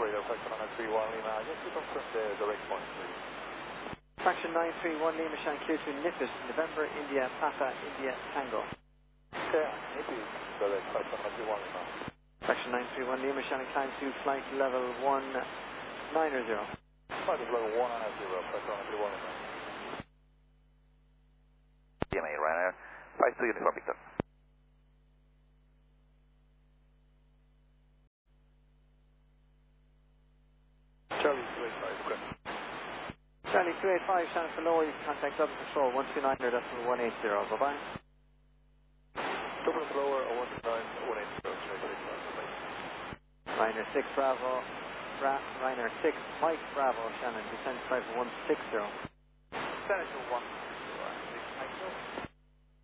radar, Fraction 931 Lima. Just to confirm the direct point, please. Fraction 931 Lima, showing clear to Nippes, November, India, Papa, India, Tango. Okay, Nippes, direct, Fraction 931 Lima. Fraction 931 Lima, showing climb to flight level 190. Flight level 190, Fraction 931 Lima. DMA, Ryanair, 52 Uniform Victor. Charlie 285, correct. Charlie 285, Shannon for lower, you can contact Dublin Control 129 decimal 180, bye-bye. Dublin lower, 129, 180, bye-bye. Ryanair 6 Bravo, Ryanair 6 Mike Bravo, Shannon, descend flight 160. Send it to 1.